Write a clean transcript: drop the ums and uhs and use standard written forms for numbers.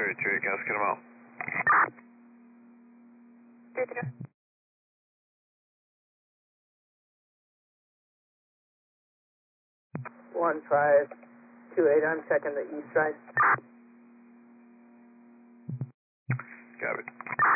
33, guys, get them out. 1528, I'm checking the east side. Got it.